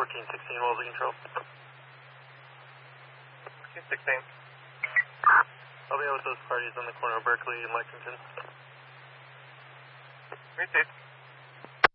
1416, what was the control? 16. I'll be out with those parties on the corner of Berkeley and Lexington. Me too.